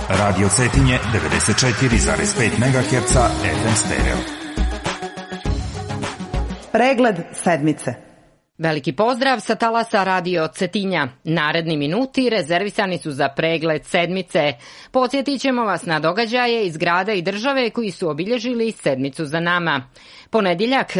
Radio Cetinje 94,5 MHz FM stereo. Pregled sedmice. Veliki pozdrav sa talasa Radio Cetinja. Naredni minuti rezervisani su za pregled sedmice. Podsjetit ćemo vas na događaje iz grada i države koji su obilježili sedmicu za nama. Ponedjeljak,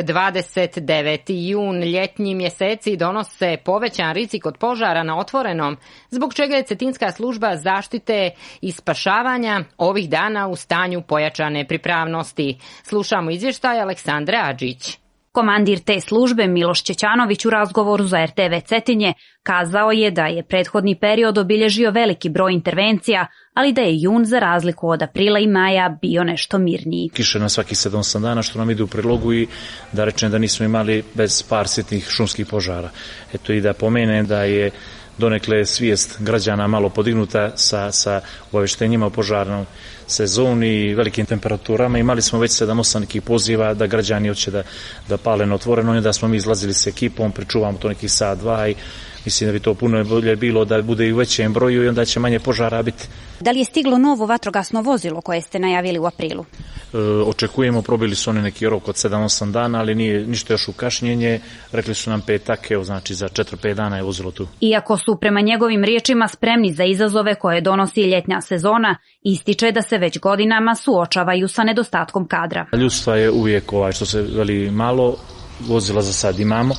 29. jun, ljetnji mjeseci donose povećan rizik od požara na otvorenom, zbog čega je Cetinska služba zaštite i spašavanja ovih dana u stanju pojačane pripravnosti. Slušamo izvještaj Aleksandre Adžić. Komandir te službe Miloš Čećanović u razgovoru za RTV Cetinje kazao je da je prethodni period obilježio veliki broj intervencija, ali da je jun za razliku od aprila i maja bio nešto mirniji. Kiše na svaki 7-8 dana što nam ide u prilogu i da rečem da nismo imali bez par sitnih šumskih požara. Eto i da pomenem da je donekle svijest građana malo podignuta sa obavještenjima o požarnom sezoni i velikim temperaturama. Imali smo već 7-8 nekih poziva da građani hoće da pale na otvoreno i da smo mi izlazili s ekipom, pričuvamo to nekih sat, dva i mislim da bi to puno bolje bilo da bude i u većem broju i onda će manje požara biti. Da li je stiglo novo vatrogasno vozilo koje ste najavili u aprilu? Očekujemo, probili su oni neki rok od 7-8 dana, ali nije ništa još u kašnjenje. Rekli su nam petak, evo znači za 4-5 dana je vozilo tu. Iako su prema njegovim riječima spremni za izazove koje donosi ljetnja sezona, ističe da se već godinama suočavaju sa nedostatkom kadra. Ljudstva je uvijek što se veli malo, vozila za sad imamo,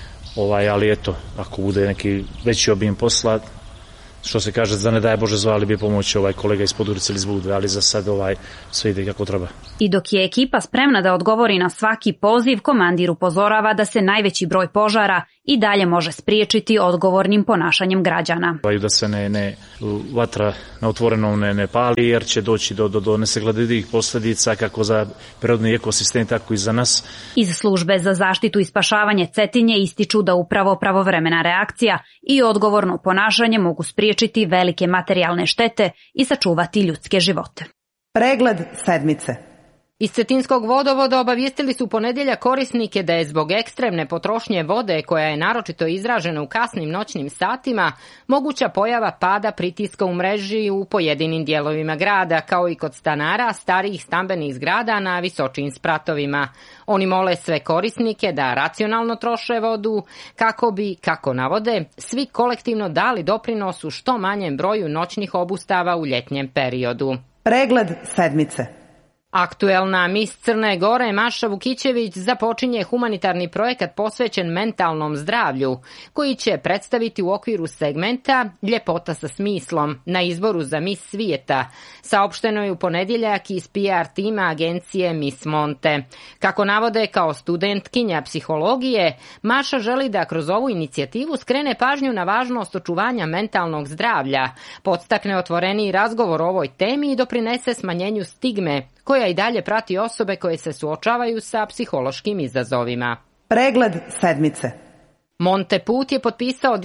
ali eto, ako bude neki veći obim posla, što se kaže, da ne daje Bože zvali bi pomoći kolega iz Podurice ili iz Budve, ali za sad sve ide kako treba. I dok je ekipa spremna da odgovori na svaki poziv, komandir upozorava da se najveći broj požara i dalje može spriječiti odgovornim ponašanjem građana. Da se vatra na otvorenom ne pali, jer će doći do nesagledivih posljedica kako za prirodni ekosistem, tako i za nas. Iz službe za zaštitu i spašavanje Cetinje ističu da upravo pravovremena reakcija i odgovorno ponašanje mogu spriječiti velike materijalne štete i sačuvati ljudske živote. Pregled sedmice. Iz Cetinskog vodovoda obavijestili su ponedjeljak korisnike da je zbog ekstremne potrošnje vode, koja je naročito izražena u kasnim noćnim satima, moguća pojava pada pritiska u mreži u pojedinim dijelovima grada, kao i kod stanara starijih stambenih zgrada na visočijim spratovima. Oni mole sve korisnike da racionalno troše vodu, kako bi, kako navode, svi kolektivno dali doprinos u što manjem broju noćnih obustava u ljetnjem periodu. Pregled sedmice. Aktuelna mis Crne Gore Maša Vukićević započinje humanitarni projekat posvećen mentalnom zdravlju, koji će predstaviti u okviru segmenta Ljepota sa smislom na izboru za mis svijeta. Saopšteno je u ponedjeljak iz PR tima agencije Miss Monte. Kako navode kao studentkinja psihologije, Maša želi da kroz ovu inicijativu skrene pažnju na važnost očuvanja mentalnog zdravlja, podstakne otvoreniji razgovor o ovoj temi i doprinese smanjenju stigme koja i dalje prati osobe koje se suočavaju sa psihološkim izazovima. Pregled sedmice. Monteput je potpisao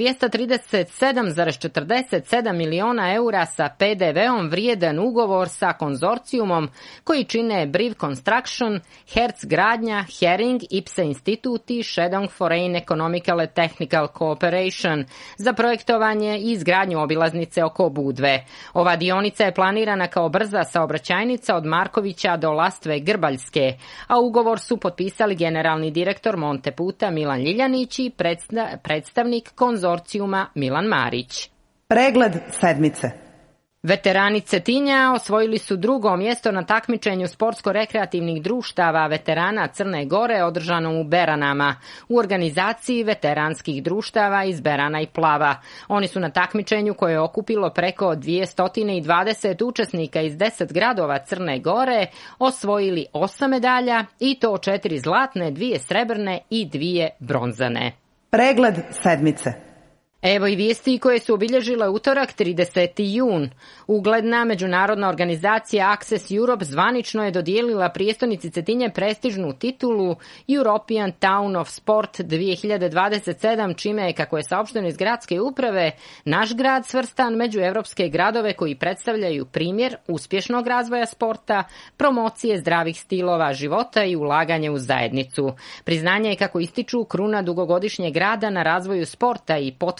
237,47 miliona eura sa PDV-om vrijedan ugovor sa konzorcijumom koji čine Briv Construction, Hertz Gradnja, Hering, IPSA Institut i Shandong Foreign Economical and Technical Cooperation za projektovanje i izgradnju obilaznice oko Budve. Ova dionica je planirana kao brza saobraćajnica od Markovića do Lastve Grbaljske, a ugovor su potpisali generalni direktor Monteputa Milan Ljiljanić i predstavnik konzorcijuma Milan Marić. Pregled sedmice. Veterani Cetinja osvojili su drugo mjesto na takmičenju sportsko-rekreativnih društava veterana Crne Gore održanom u Beranama u organizaciji veteranskih društava iz Berana i Plava. Oni su na takmičenju koje je okupilo preko 220 učesnika iz 10 gradova Crne Gore osvojili 8 medalja i to 4 zlatne, 2 srebrne i 2 bronzane. Pregled sedmice. Evo i vijesti koje su obilježile utorak 30. jun. Ugledna međunarodna organizacija Access Europe zvanično je dodijelila prijestolnici Cetinje prestižnu titulu European Town of Sport 2027, čime je, kako je saopšteno iz gradske uprave, naš grad svrstan među evropske gradove koji predstavljaju primjer uspješnog razvoja sporta, promocije zdravih stilova života i ulaganje u zajednicu. Priznanje je, kako ističu, kruna dugogodišnjeg rada na razvoju sporta i potvrda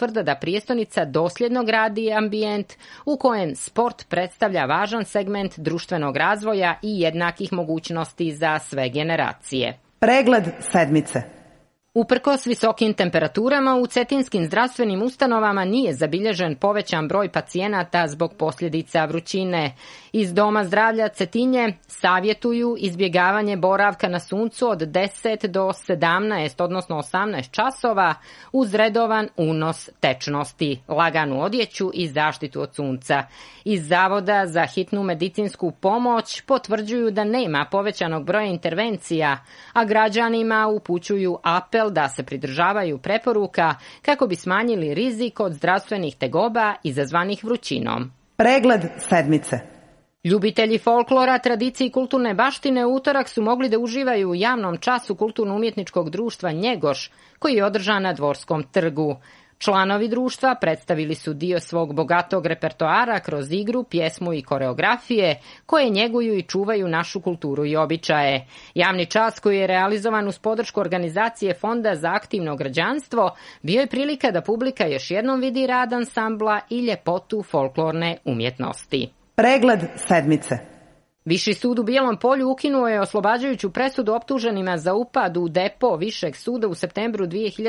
potvrda da prijestonica dosljedno gradi ambijent u kojem sport predstavlja važan segment društvenog razvoja i jednakih mogućnosti za sve generacije. Pregled sedmice. Uprkos visokim temperaturama u cetinskim zdravstvenim ustanovama nije zabilježen povećan broj pacijenata zbog posljedica vrućine. Iz Doma zdravlja Cetinje savjetuju izbjegavanje boravka na suncu od 10 do 17, odnosno 18 časova uz redovan unos tečnosti, laganu odjeću i zaštitu od sunca. Iz Zavoda za hitnu medicinsku pomoć potvrđuju da nema povećanog broja intervencija, a građanima upućuju apel da se pridržavaju preporuka kako bi smanjili rizik od zdravstvenih tegoba izazvanih vrućinom. Pregled sedmice. Ljubitelji folklora, tradicije i kulturne baštine u utorak su mogli da uživaju u javnom času kulturno-umjetničkog društva Njegoš, koji je održan na Dvorskom trgu. Članovi društva predstavili su dio svog bogatog repertoara kroz igru, pjesmu i koreografije koje njeguju i čuvaju našu kulturu i običaje. Javni čas koji je realizovan uz podršku organizacije Fonda za aktivno građanstvo bio je prilika da publika još jednom vidi rad ansambla i ljepotu folklorne umjetnosti. Pregled sedmice. Viši sud u Bijelom Polju ukinuo je oslobađajuću presudu optuženima za upad u depo Višeg suda u septembru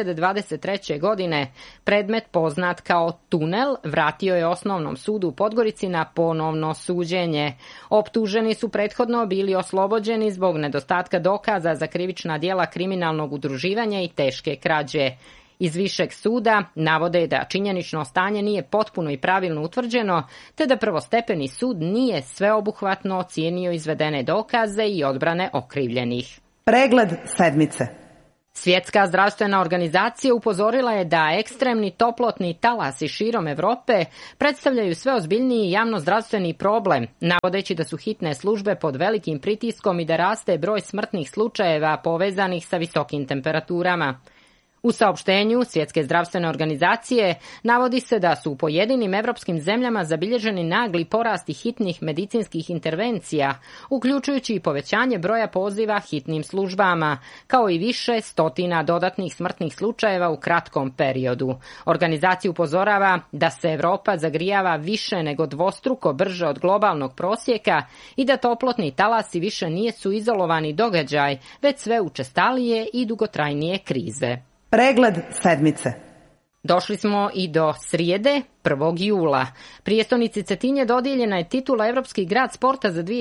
2023. godine. Predmet poznat kao tunel vratio je Osnovnom sudu u Podgorici na ponovno suđenje. Optuženi su prethodno bili oslobođeni zbog nedostatka dokaza za krivična djela kriminalnog udruživanja i teške krađe. Iz Višeg suda navode da činjenično stanje nije potpuno i pravilno utvrđeno, te da prvostepeni sud nije sveobuhvatno ocijenio izvedene dokaze i odbrane okrivljenih. Pregled sedmice. Svjetska zdravstvena organizacija upozorila je da ekstremni toplotni talasi širom Europe predstavljaju sve ozbiljniji javnozdravstveni problem, navodeći da su hitne službe pod velikim pritiskom i da raste broj smrtnih slučajeva povezanih sa visokim temperaturama. U saopštenju Svjetske zdravstvene organizacije navodi se da su u pojedinim evropskim zemljama zabilježeni nagli porasti hitnih medicinskih intervencija, uključujući i povećanje broja poziva hitnim službama, kao i više stotina dodatnih smrtnih slučajeva u kratkom periodu. Organizacija upozorava da se Europa zagrijava više nego dvostruko brže od globalnog prosjeka i da toplotni talasi više nisu izolovani događaj, već sve učestalije i dugotrajnije krize. Pregled sedmice. Došli smo i do srijede, 1. jula. Prijestolnici Cetinje dodijeljena je titula Evropski grad sporta za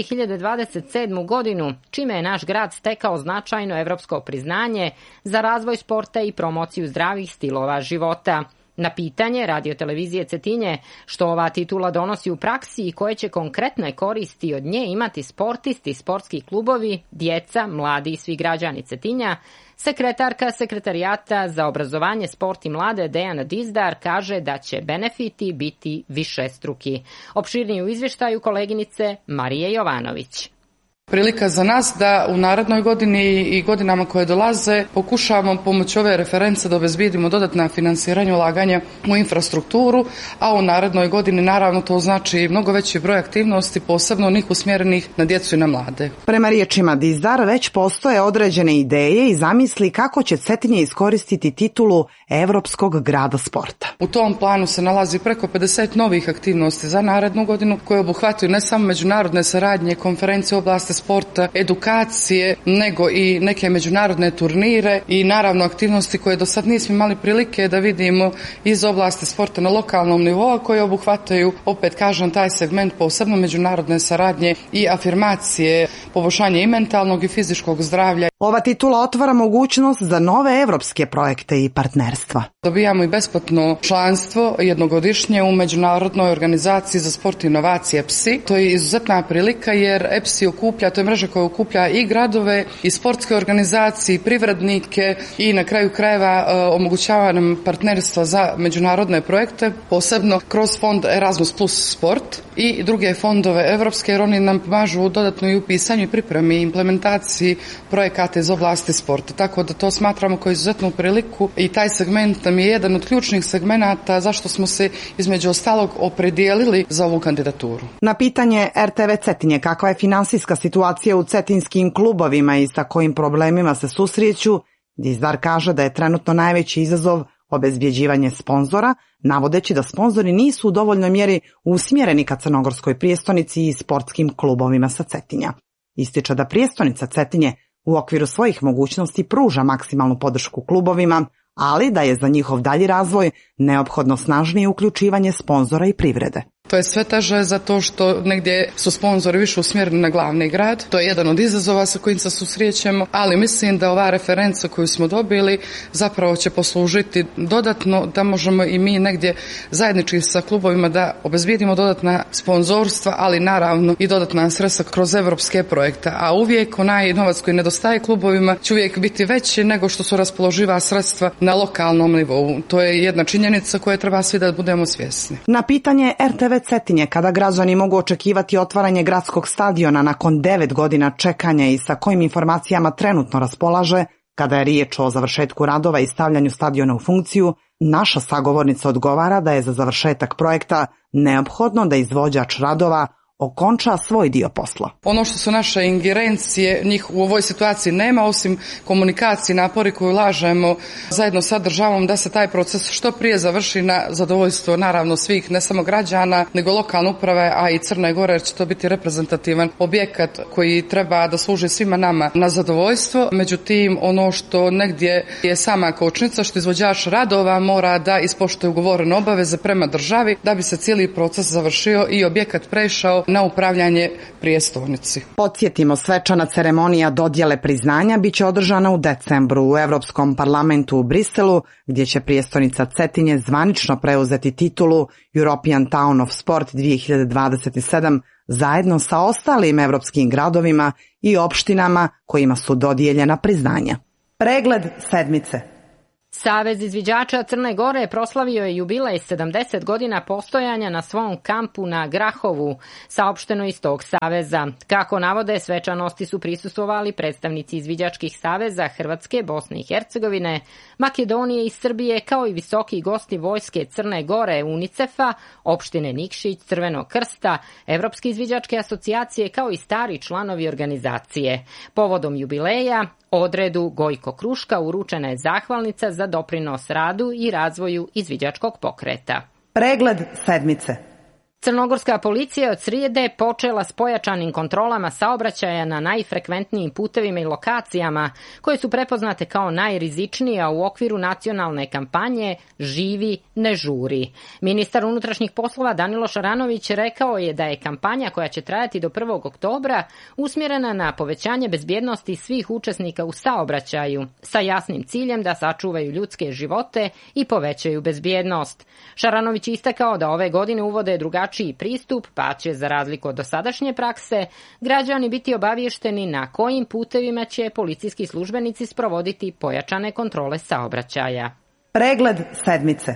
2027. godinu, čime je naš grad stekao značajno evropsko priznanje za razvoj sporta i promociju zdravih stilova života. Na pitanje radiotelevizije Cetinje što ova titula donosi u praksi i koje će konkretne koristi od nje imati sportisti, sportski klubovi, djeca, mladi i svi građani Cetinja, sekretarka Sekretarijata za obrazovanje, sport i mlade Dejana Dizdar kaže da će benefiti biti višestruki. Opširniji u izvještaju koleginice Marije Jovanović. Prilika za nas da u narednoj godini i godinama koje dolaze pokušavamo pomoću ove reference da obezbijedimo dodatna finansiranja ulaganja u infrastrukturu, a u narednoj godini naravno to znači mnogo veći broj aktivnosti, posebno onih usmjerenih na djecu i na mlade. Prema riječima Dizdar već postoje određene ideje i zamisli kako će Cetinje iskoristiti titulu Evropskog grada sporta. U tom planu se nalazi preko 50 novih aktivnosti za narednu godinu koje obuhvataju ne samo međunarodne saradnje, konferencije u oblasti sporta, edukacije, nego i neke međunarodne turnire i naravno aktivnosti koje do sad nismo imali prilike da vidimo iz oblasti sporta na lokalnom nivou, koje obuhvataju, opet kažem, taj segment posebno međunarodne saradnje i afirmacije, poboljšanje i mentalnog i fizičkog zdravlja. Ova titula otvara mogućnost za nove evropske projekte i partnerstva. Dobijamo i besplatno članstvo jednogodišnje u Međunarodnoj organizaciji za sport i inovacije EPSI. To je izuzetna prilika jer EPSI okuplja, to je mreža koja okuplja i gradove i sportske organizacije, i privrednike i na kraju krajeva omogućava nam partnerstva za međunarodne projekte, posebno kroz fond Erasmus Plus sport i druge fondove evropske, jer oni nam pomažu dodatno i u pisanju i pripremi i implementaciji projekata iz oblasti sporta. Tako da to smatramo kao izuzetnu priliku i taj segment nam je jedan od ključnih segmenata zašto smo se između ostalog opredijelili za ovu kandidaturu. Na pitanje RTV Cetinje kakva je finansijska situacija u cetinskim klubovima i sa kojim problemima se susreću, Dizdar kaže da je trenutno najveći izazov obezbjeđivanje sponzora, navodeći da sponzori nisu u dovoljnoj mjeri usmjereni ka crnogorskoj prijestonici i sportskim klubovima sa Cetinja. Ističe da prijestonica Cetinje u okviru svojih mogućnosti pruža maksimalnu podršku klubovima, ali da je za njihov dalji razvoj neophodno snažnije uključivanje sponzora i privrede. To je sve teže zato što negdje su sponzori više usmjereni na glavni grad. To je jedan od izazova sa kojim se susrećemo, ali mislim da ova referenca koju smo dobili zapravo će poslužiti dodatno da možemo i mi negdje zajednički sa klubovima da obezbijedimo dodatna sponzorstva, ali naravno i dodatna sredstva kroz evropske projekte. A uvijek onaj novac koji nedostaje klubovima će uvijek biti veći nego što su raspoloživa sredstva na lokalnom nivou. To je jedna činjenica koje treba svi da budemo svjesni. Na pitanje RTV Cetinje kada građani mogu očekivati otvaranje gradskog stadiona nakon 9 godina čekanja i sa kojim informacijama trenutno raspolaže, kada je riječ o završetku radova i stavljanju stadiona u funkciju, naša sagovornica odgovara da je za završetak projekta neophodno da izvođač radova okonča svoj dio posla. Ono što su naše ingerencije, njih u ovoj situaciji nema, osim komunikacije, napori koju ulažemo zajedno sa državom da se taj proces što prije završi na zadovoljstvo naravno svih, ne samo građana, nego lokalne uprave, a i Crne Gore, jer će to biti reprezentativan objekat koji treba da služi svima nama na zadovoljstvo. Međutim, ono što negdje je sama kočnica, što izvođač radova mora da ispoštuje ugovorene obaveze prema državi da bi se cijeli proces završio i objekat prešao na upravljanje prijestolnici. Podsjetimo, svečana ceremonija dodjele priznanja biće održana u decembru u Europskom parlamentu u Briselu, gdje će prijestolnica Cetinje zvanično preuzeti titulu European Town of Sport 2027 zajedno sa ostalim europskim gradovima i opštinama kojima su dodijeljena priznanja. Pregled sedmice. Savez izviđača Crne Gore proslavio je jubilej 70 godina postojanja na svom kampu na Grahovu, saopšteno iz tog saveza. Kako navode, svečanosti su prisustvovali predstavnici izviđačkih saveza Hrvatske, Bosne i Hercegovine, Makedonije i Srbije, kao i visoki gosti vojske Crne Gore, UNICEF-a, opštine Nikšić, Crvenog krsta, Evropske izviđačke asocijacije, kao i stari članovi organizacije. Povodom jubileja odredu Gojko Kruška uručena je zahvalnica za doprinos radu i razvoju izviđačkog pokreta. Pregled sedmice. Crnogorska policija je od srijede počela s pojačanim kontrolama saobraćaja na najfrekventnijim putevima i lokacijama koje su prepoznate kao najrizičnije u okviru nacionalne kampanje Živi, ne žuri. Ministar unutrašnjih poslova Danilo Šaranović rekao je da je kampanja koja će trajati do 1. oktobra usmjerena na povećanje bezbjednosti svih učesnika u saobraćaju sa jasnim ciljem da sačuvaju ljudske živote i povećaju bezbjednost. Šaranović istakao da ove godine uvode drugačiji pristup, pa će, za razliku od dosadašnje prakse, građani biti obavješteni na kojim putevima će policijski službenici sprovoditi pojačane kontrole saobraćaja. Pregled sedmice.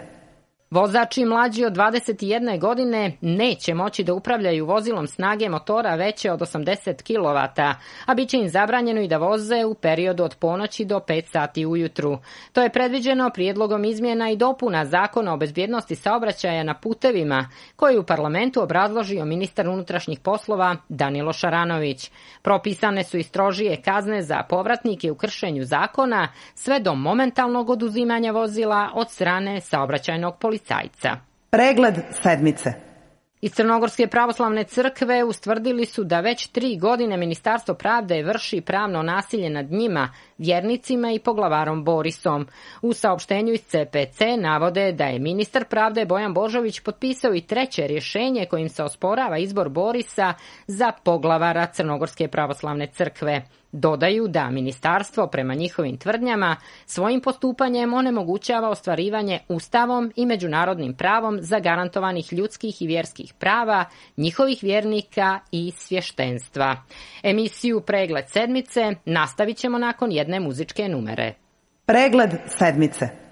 Vozači mlađi od 21 godine neće moći da upravljaju vozilom snage motora veće od 80 kW, a bit će im zabranjeno i da voze u periodu od ponoći do 5 sati ujutru. To je predviđeno prijedlogom izmjena i dopuna Zakona o bezbjednosti saobraćaja na putevima, koji u parlamentu obrazložio ministar unutrašnjih poslova Danilo Šaranović. Propisane su i strožije kazne za povratnike u kršenju zakona, sve do momentalnog oduzimanja vozila od strane saobraćajnog policajca. Pregled sedmice. Iz Crnogorske pravoslavne crkve ustvrdili su da već 3 godine Ministarstvo pravde vrši pravno nasilje nad njima, vjernicima i poglavarom Borisom. U saopštenju iz CPC navode da je ministar pravde Bojan Božović potpisao i 3. rješenje kojim se osporava izbor Borisa za poglavara Crnogorske pravoslavne crkve. Dodaju da ministarstvo, prema njihovim tvrdnjama, svojim postupanjem onemogućava ostvarivanje ustavom i međunarodnim pravom zagarantovanih ljudskih i vjerskih prava, njihovih vjernika i svještenstva. Emisiju Pregled sedmice nastavit ćemo nakon jedne muzičke numere. Pregled sedmice.